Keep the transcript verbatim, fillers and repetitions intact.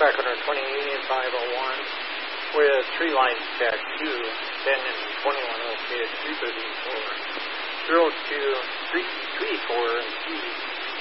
Tracker twenty five oh one with three lines tag two, ten and twenty-one okay at two thirty-four, zero two, three, three, four, and T.